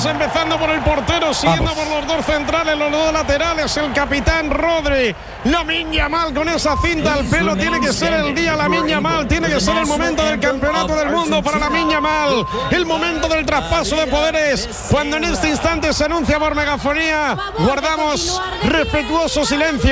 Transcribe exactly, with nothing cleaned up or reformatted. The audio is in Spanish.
minutos, empezando por el portero, siguiendo Vamos. por los dos centrales, los dos laterales, el capitán Rodri. Lamine Yamal con esa cinta al pelo. Tiene que ser el día Lamine Yamal, tiene que ser el momento del campeonato del mundo para Lamine Yamal, el momento del traspaso de poderes. Cuando en este instante se anuncia por megafonía, guardamos respetuoso silencio.